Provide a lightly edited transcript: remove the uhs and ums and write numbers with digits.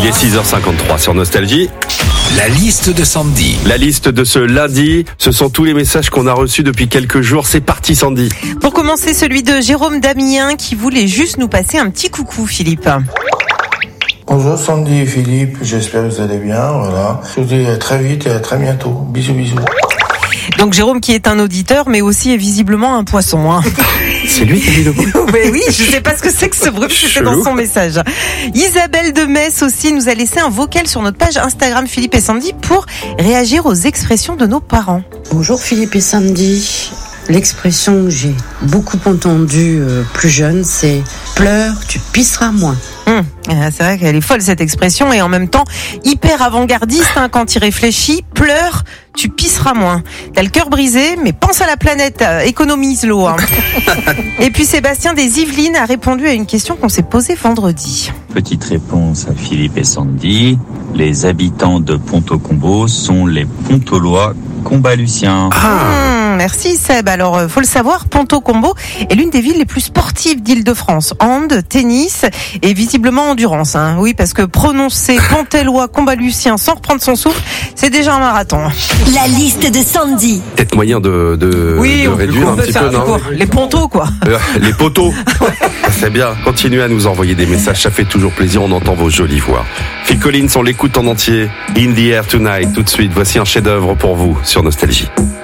Il est 6h53 sur Nostalgie. La liste de Sandy. La liste de ce lundi, ce sont tous les messages qu'on a reçus depuis quelques jours. C'est parti Sandy. Pour commencer, celui de Jérôme Damien qui voulait juste nous passer un petit coucou, Philippe. Bonjour Sandy et Philippe, j'espère que vous allez bien, voilà. Je vous dis à très vite et à très bientôt. Bisous, bisous. Donc Jérôme qui est un auditeur mais aussi est visiblement un poisson. C'est lui qui a dit le bruit. Oui, je sais pas ce que c'est que ce bruit, c'était dans son message. Isabelle de Metz aussi nous a laissé un vocal sur notre page Instagram Philippe et Sandy pour réagir aux expressions de nos parents. Bonjour Philippe et Sandy. L'expression que j'ai beaucoup entendue plus jeune, c'est « pleure, tu pisseras moins ». C'est vrai qu'elle est folle cette expression et en même temps hyper avant-gardiste quand il réfléchit. Pleure, tu pisseras moins. T'as le cœur brisé, mais pense à la planète, économise l'eau. Et puis Sébastien des Yvelines a répondu à une question qu'on s'est posée vendredi. Petite réponse à Philippe et Sandy. Les habitants de Ponto-Combo sont les Pontolois combaluciens. Merci Seb. Alors, faut le savoir, Ponto-Combo est l'une des villes les plus sportives d'Île-de-France. Hand, tennis et visiblement endurance. Oui, parce que prononcer Pontellois combalucien sans reprendre son souffle, c'est déjà un marathon. La liste de Sandy. Peut-être moyen de réduire un petit peu, non ? Les pontos, quoi. Les poteaux. C'est bien. Continuez à nous envoyer des messages, ça fait toujours plaisir, on entend vos jolies voix. Phil Collins, on l'écoute en entier. In the Air Tonight, tout de suite. Voici un chef-d'œuvre pour vous sur Nostalgie.